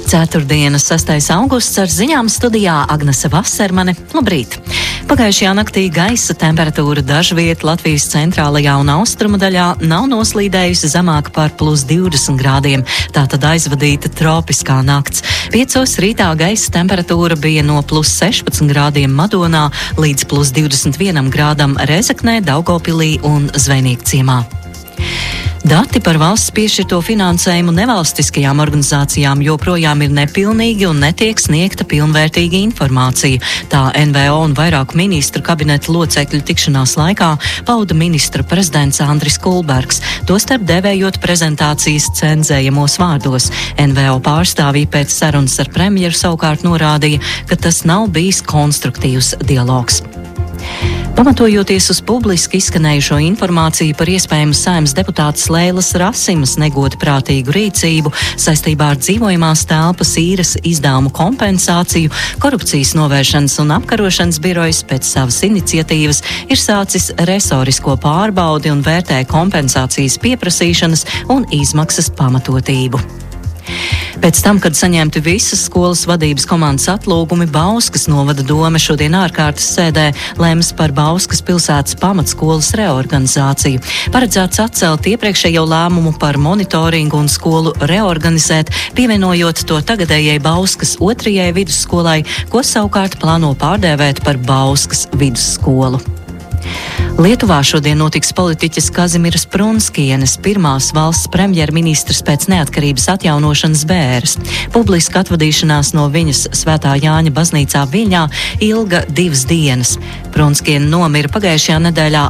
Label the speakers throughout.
Speaker 1: Ceturtdiena, 6. augusts, ar ziņām studijā Agnese Vasermane. Labrīt! Pagājušajā naktī gaisa temperatūra dažviet Latvijas centrālajā un austrumu daļā nav noslīdējusi zemāk par +20 grādiem. Tātad aizvadīta tropiskā nakts. 5 rītā gaisa temperatūra bija no +16 grādiem Madonā līdz +21 grādam Rēzeknē, Daugavpilī un Zvejniekciemā. Dati par valsts piešķirto finansējumu nevalstiskajām organizācijām joprojām ir nepilnīgi un netiek sniegta pilnvērtīga informācija. Tā NVO un vairāku ministru kabineta locekļu tikšanās laikā pauda ministra prezidents Andris Kulbergs, tostarp devējot prezentācijas cenzējamos vārdos. NVO pārstāvji pēc sarunas ar premjeru savukārt norādīja, ka tas nav bijis konstruktīvs dialogs. Pamatojoties uz publiski izskanējušo informāciju par iespējamu Saeimas deputātes Leilas Rasimas negodprātīgu rīcību saistībā ar dzīvojamās telpas īres izdevumu kompensāciju, Korupcijas novēršanas un apkarošanas birojas pēc savas iniciatīvas ir sācis resorisko pārbaudi un vērtē kompensācijas pieprasīšanas un izmaksas pamatotību. Pēc tam, kad saņemti visas skolas vadības komandas atlūgumi, Bauskas novada dome šodien ārkārtas sēdē lems par Bauskas pilsētas pamatskolas reorganizāciju. Paredzēts atcelt iepriekšējo lēmumu par monitoringu un skolu reorganizēt, pievienojot to tagadējai Bauskas 2. vidusskolai, ko savukārt plāno pārdēvēt par Bauskas vidusskolu. Lietuvā šodien notiks politiķes Kazimieras Prunskienes pirmās valsts premjerministras pēc neatkarības atjaunošanas bēres. Publiska atvadīšanās no viņas Svētā Jāņa baznīcā Viļņā ilga 2 dienas. Prunskiene nomira pagājušajā nedēļā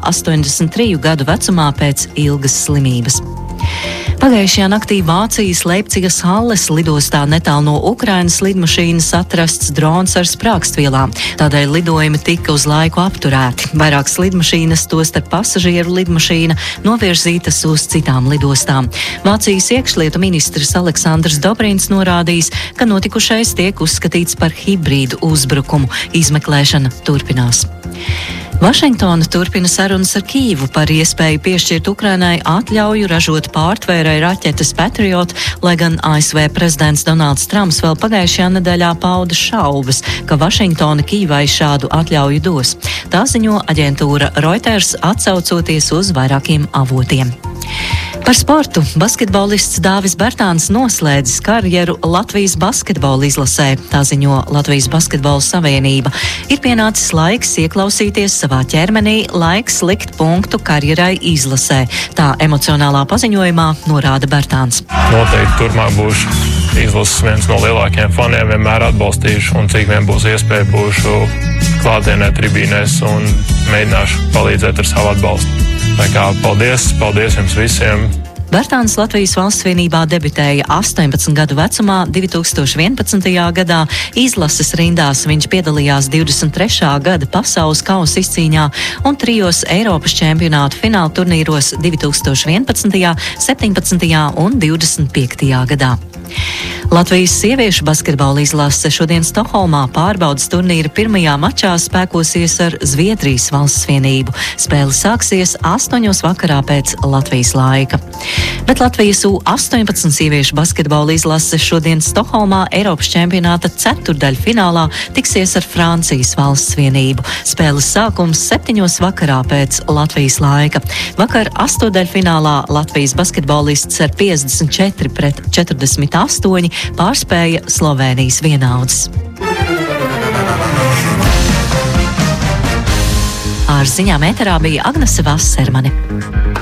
Speaker 1: 83 gadu vecumā pēc ilgas slimības. Pagājušajā naktī Vācijas Leipcigas Halles lidostā netālu no Ukrainas lidmašīnas atrasts drons ar sprākstvielām. Tādēļ lidojumi tika uz laiku apturēti. Vairākas lidmašīnas, tostarp pasažieru lidmašīna, novirzītas uz citām lidostām. Vācijas iekšlietu ministrs Aleksandrs Dobrins norādījis, ka notikušais tiek uzskatīts par hibrīdu uzbrukumu. Izmeklēšana turpinās. Vašingtona turpina sarunas ar Kīvu par iespēju piešķirt Ukrainai atļauju ražot pārtvērai raķetes Patriot, lai gan ASV prezidents Donalds Trumps vēl pagājušajā nedēļā pauda šaubas, ka Vašingtona Kīvai šādu atļauju dos. Tā ziņo aģentūra Reuters, atsaucoties uz vairākiem avotiem. Par sportu basketbolists Dāvis Bertāns noslēdzis karjeru Latvijas basketbola izlasē, tā ziņo Latvijas basketbola savienība. Ir pienācis laiks ieklausīties savā ķermenī, laiks likt punktu karjerai izlasē. Tā emocionālā paziņojumā norāda Bertāns.
Speaker 2: Noteikti turpmāk būšu izlases viens no lielākajiem faniem, vienmēr atbalstīšu un cik vien būs iespēja būšu klātienē tribīnēs un mēģināšu palīdzēt ar savu atbalstu. Tā kā paldies jums visiem!
Speaker 1: Bertāns Latvijas valsts vienībā debitēja 18 gadu vecumā 2011. gadā. Izlases rindās viņš piedalījās 23. gada pasaules kausa izcīņā un 3 Eiropas čempionātu fināla turnīros 2011., 17. un 25. gadā. Latvijas sieviešu basketbola izlase šodien Stokholmā pārbaudas turnīra pirmajā mačā spēkosies ar Zviedrijas valsts vienību. Spēle sāksies 8 vakarā pēc Latvijas laika. Bet Latvijas U-18 sieviešu basketbola izlase šodien Stokholmā Eiropas čempionāta ceturtdaļfinālā tiksies ar Francijas valsts vienību. Spēles sākums 7 vakarā pēc Latvijas laika. Vakar astotdaļfinālā Latvijas basketbolists ar 54-48 pārspēja Slovēnijas vienaudzes. Ar ziņām ēterā bija Agnese Vasermane.